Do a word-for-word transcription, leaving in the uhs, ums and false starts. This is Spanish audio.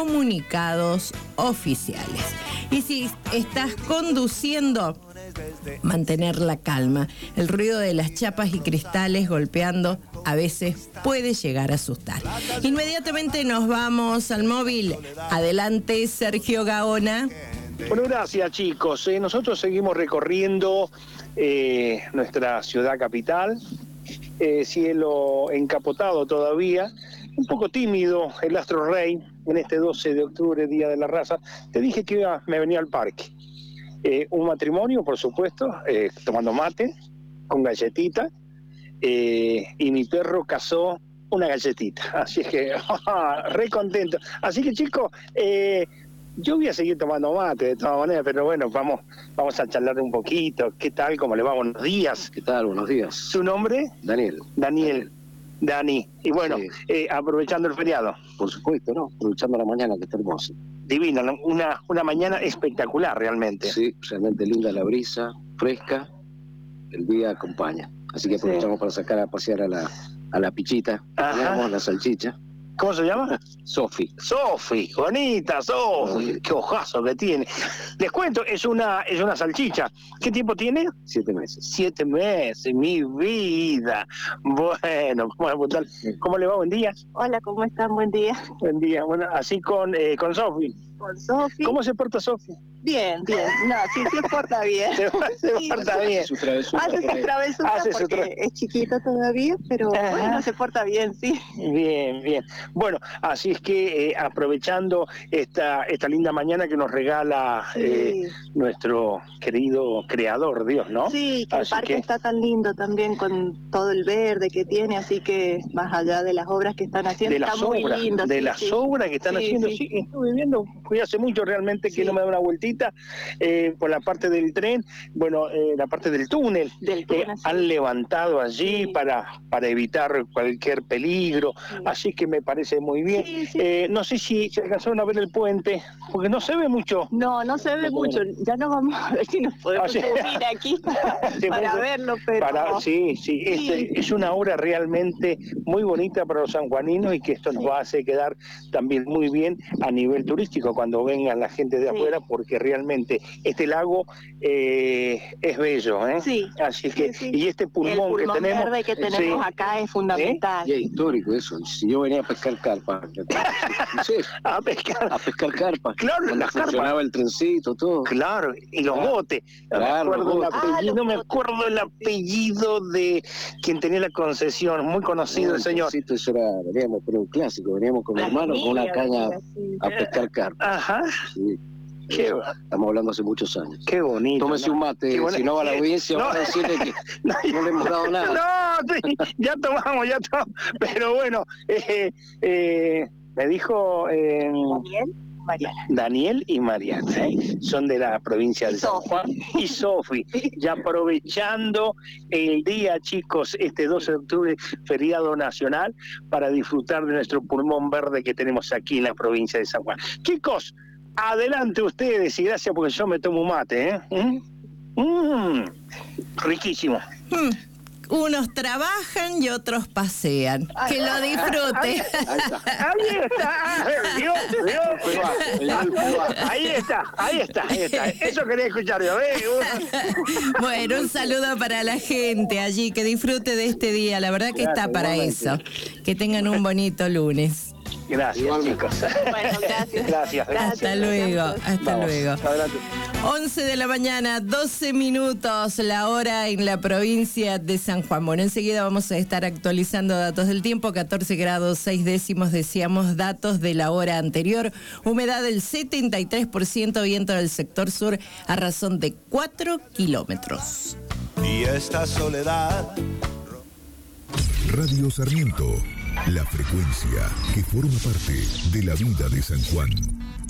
comunicados oficiales. Y si estás conduciendo, mantener la calma. El ruido de las chapas y cristales golpeando a veces puede llegar a asustar. Inmediatamente nos vamos al móvil. Adelante, Sergio Gaona. Bueno, gracias, chicos. Eh, nosotros seguimos recorriendo eh, nuestra ciudad capital. Eh, cielo encapotado todavía, un poco tímido el Astro Rey en este doce de octubre, Día de la Raza. Te dije que iba, me venía al parque. Eh, un matrimonio, por supuesto, eh, tomando mate, con galletita, eh, y mi perro cazó una galletita. Así es que, re contento. Así que, chicos, eh, yo voy a seguir tomando mate de todas maneras, pero bueno, vamos, vamos a charlar un poquito. ¿Qué tal? ¿Cómo le va? Buenos días. ¿Qué tal? Buenos días. ¿Su nombre? Daniel. Daniel. Dani. Y bueno, sí. eh, aprovechando el feriado. Por supuesto, ¿no? Aprovechando la mañana, que está hermosa. Divina, ¿no? una, una mañana espectacular realmente. Sí, realmente linda la brisa, fresca, el día acompaña. Así que aprovechamos sí. para sacar a pasear a la, a la pichita, tenemos la salchicha. ¿Cómo se llama? Sofi. Sofi, bonita Sofi, qué ojazo que tiene. Les cuento, es una es una salchicha. ¿Qué tiempo tiene? Siete meses. Siete meses, mi vida. Bueno, ¿cómo le va? Buen día. Hola, ¿cómo están? Buen día. Buen día. Bueno, así con eh, con Sofi. Con Sofi. ¿Cómo se porta Sofi? Bien, bien. No, sí se porta bien. Se, se sí, porta bien. Hace sus travesuras Hace porque tra... es chiquito todavía, pero Ajá. bueno, se porta bien, sí. Bien, bien. Bueno, así es que eh, aprovechando esta esta linda mañana que nos regala sí. eh, nuestro querido creador, Dios, ¿no? Sí, que así el parque que... está tan lindo también con todo el verde que tiene, así que más allá de las obras que están haciendo, de las está obras, muy lindo. De sí, las sí. obras que están sí, haciendo, sí. sí, estuve viendo, fui hace mucho realmente que sí. no me da una vueltita eh, por la parte del tren, bueno, eh, la parte del túnel, del túnel eh, sí. han levantado allí sí. para, para evitar cualquier peligro, sí. así que me parece muy bien. Sí, sí. Eh, no sé si se alcanzaron a ver el puente, porque no se ve mucho. No, no se ve mucho, ya no vamos a ver si nos podemos subir aquí para puede, verlo, pero... Para, sí, sí, sí. Este, es una obra realmente muy bonita para los sanjuaninos y que esto nos sí. va a hacer quedar también muy bien a nivel turístico cuando vengan la gente de afuera, sí. porque realmente este lago eh, es bello, ¿eh? Sí. Así que, sí, sí. y este pulmón, pulmón que tenemos... verde que tenemos sí. acá es fundamental. ¿Eh? Y es histórico eso, si yo venía a pescar carpa. Sí. a pescar. A pescar carpa. Claro, las carpas. Funcionaba el trencito, todo. Claro, y los claro. botes. No, claro, me acuerdo, el apellido, ah, no me acuerdo el apellido de quien tenía la concesión, muy conocido no, el señor. Sí, eso era, veníamos por un clásico, veníamos con mi hermano con una caña sí. a pescar carpa. Ajá. Sí. Qué, estamos hablando hace muchos años. Qué bonito. Tómese ¿no? un mate, si no va a la audiencia, no, va a decirle que no, no le hemos dado nada. No, sí, ya tomamos, ya tomamos. Pero bueno, eh, eh, me dijo... Eh, Daniel. Mariana. Daniel y Mariana, ¿eh? Son de la provincia de San Juan y Sofi. Ya aprovechando el día, chicos, este doce de octubre, feriado nacional, para disfrutar de nuestro pulmón verde que tenemos aquí en la provincia de San Juan. Chicos, adelante ustedes y gracias porque yo me tomo un mate, ¿eh? ¿Mm? Mm, riquísimo. Mm. Unos trabajan y otros pasean. Que lo disfrute. Ahí está. Dios, Dios. Ahí está, ahí está, ahí está. Eso quería escuchar yo. ¿eh? Bueno, un saludo para la gente allí. Que disfrute de este día. La verdad que está para eso. Que tengan un bonito lunes. Gracias, chicos. Bueno, gracias. Gracias. Hasta luego, hasta Vamos, luego. Adelante. once de la mañana, doce minutos, la hora en la provincia de San Juan. Bueno, enseguida vamos a estar actualizando datos del tiempo. catorce grados, seis décimos, decíamos, datos de la hora anterior. Humedad del setenta y tres por ciento, viento del sector sur a razón de cuatro kilómetros. Y esta soledad... Radio Sarmiento, la frecuencia que forma parte de la vida de San Juan.